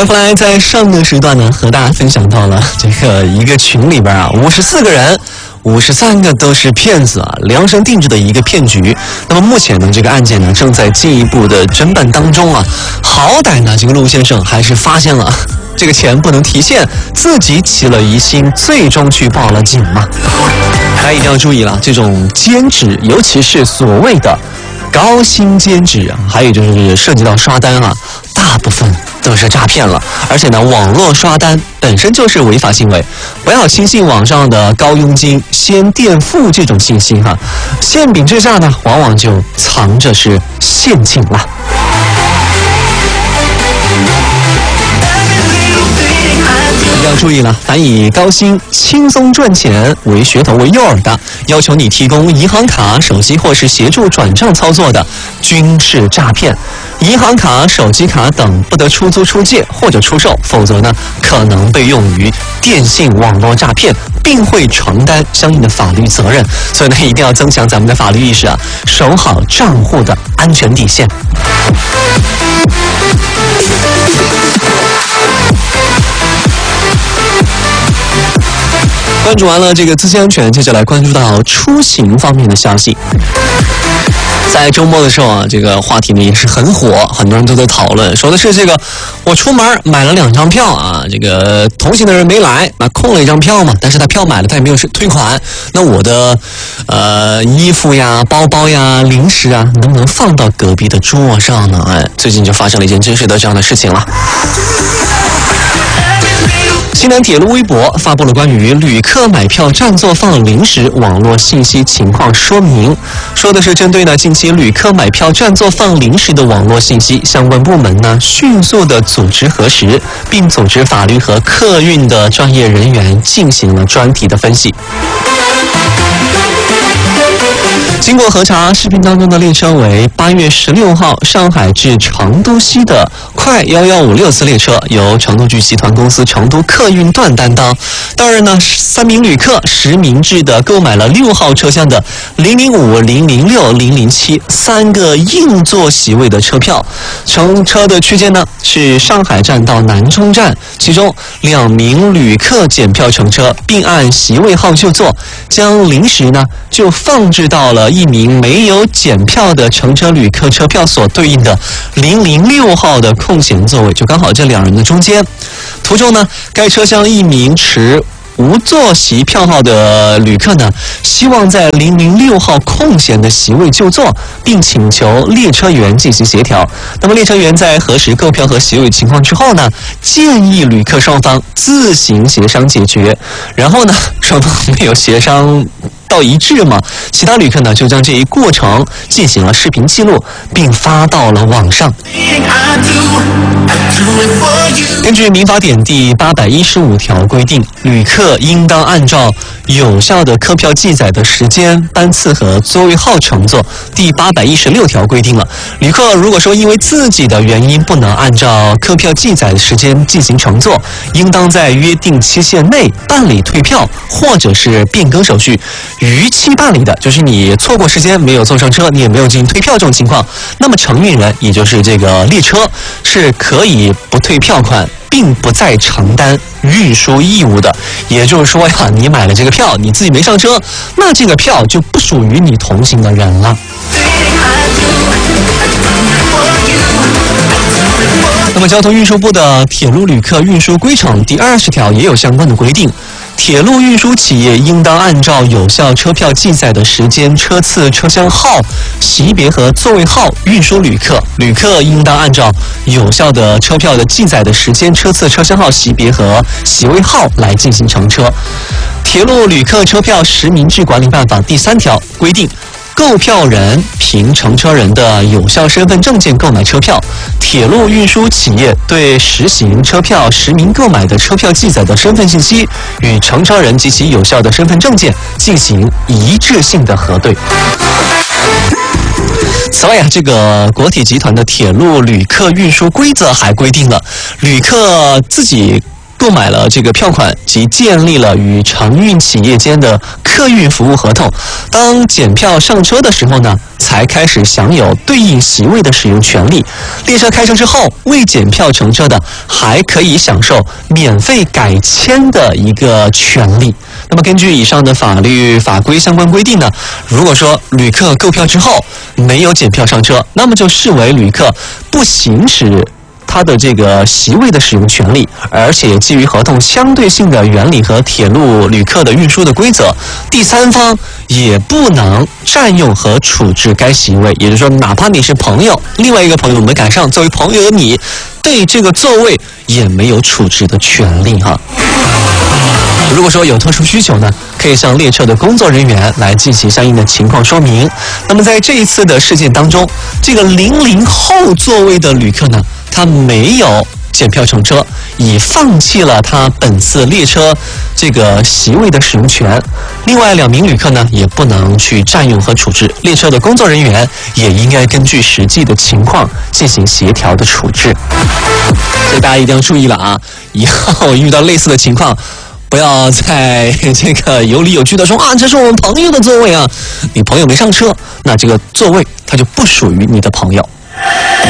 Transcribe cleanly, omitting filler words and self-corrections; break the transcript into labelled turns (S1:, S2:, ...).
S1: 欢迎回来，在上个时段呢，和大家分享到了一个群里边啊，54个人。53个都是骗子啊，量身定制的一个骗局。那么目前呢，这个案件呢正在进一步的侦办当中啊。好歹呢，这个陆先生还是发现了这个钱不能提现，自己起了疑心，最终去报了警嘛。大家一定要注意了，这种兼职，尤其是所谓的高薪兼职啊，还有就是涉及到刷单啊，大部分都是诈骗了。而且呢，网络刷单本身就是违法行为，不要轻信网上的高佣金、先垫付这种信息哈，馅饼之下呢，往往就藏着是陷阱了。一定要注意了，凡以高薪、轻松赚钱为噱头为诱饵的，要求你提供银行卡、手机或是协助转账操作的，均是诈骗。银行卡、手机卡等不得出租、出借或者出售，否则呢，可能被用于电信网络诈骗，并会承担相应的法律责任。所以呢，一定要增强咱们的法律意识啊，守好账户的安全底线。关注完了这个资金安全，接着来关注到出行方面的消息。在周末的时候啊，这个话题呢也是很火，很多人都在讨论，说的是这个我出门买了2张票啊，这个同行的人没来，那空了1张票嘛，但是他票买了，他也没有退款，那我的衣服呀、包包呀、零食啊，能不能放到隔壁的桌上呢？哎，最近就发生了一件真实的这样的事情了。西南铁路微博发布了关于旅客买票占座放零食网络信息情况说明，说的是针对呢近期旅客买票占座放零食的网络信息，相关部门呢迅速的组织核实，并组织法律和客运的专业人员进行了专题的分析。经过核查，视频当中的列车为8月16号上海至成都西的快1156次列车，由成都局集团公司成都客运段担当。当日呢，3名旅客实名制的购买了6号车厢的005、006、007 3个硬座席位的车票，乘车的区间呢是上海站到南充站，其中2名旅客检票乘车，并按席位号就座，将零食呢就放置到了1名没有检票的乘车旅客车票所对应的006号的空闲座位，就刚好这2人的中间。途中呢，该车厢1名持无座席票号的旅客呢，希望在006号空闲的席位就座，并请求列车员进行协调。那么列车员在核实购票和席位情况之后呢，建议旅客双方自行协商解决。然后呢，双方没有协商到一致嘛，其他旅客呢就将这一过程进行了视频记录，并发到了网上。根据民法典第815条规定，旅客应当按照有效的客票记载的时间、班次和座位号乘坐。第816条规定了，旅客如果说因为自己的原因不能按照客票记载的时间进行乘坐，应当在约定期限内办理退票或者是变更手续。逾期办理的，就是你错过时间没有坐上车，你也没有进行退票这种情况，那么承运人也就是这个列车是可以不退票款，并不再承担运输义务的。也就是说呀，你买了这个票，你自己没上车，那这个票就不属于你同行的人了。那么交通运输部的铁路旅客运输规程第20条也有相关的规定，铁路运输企业应当按照有效车票记载的时间、车次、车厢号、席别和座位号运输旅客。旅客应当按照有效的车票的记载的时间、车次、车厢号、席别和席位号来进行乘车。铁路旅客车票实名制管理办法第3条规定，购票人凭乘车人的有效身份证件购买车票，铁路运输企业对实行车票实名购买的车票记载的身份信息与乘车人及其有效的身份证件进行一致性的核对。此外啊，这个国铁集团的铁路旅客运输规则还规定了，旅客自己购买了这个票款及建立了与承运企业间的客运服务合同，当检票上车的时候呢，才开始享有对应席位的使用权利。列车开车之后，未检票乘车的还可以享受免费改签的一个权利。那么根据以上的法律法规相关规定呢，如果说旅客购票之后没有检票上车，那么就视为旅客不行使它的这个席位的使用权利，而且基于合同相对性的原理和铁路旅客的运输的规则，第三方也不能占用和处置该席位。也就是说，哪怕你是朋友，另外一个朋友没赶上，作为朋友的你，对这个座位也没有处置的权利哈。如果说有特殊需求呢，可以向列车的工作人员来进行相应的情况说明。那么在这一次的事件当中，这个00后座位的旅客呢，他没有检票乘车，已放弃了他本次列车这个席位的使用权。另外2名旅客呢，也不能去占用和处置，列车的工作人员也应该根据实际的情况进行协调的处置。所以大家一定要注意了啊，以后遇到类似的情况，不要在这个有理有据的说啊，这是我们朋友的座位啊，你朋友没上车，那这个座位它就不属于你的朋友。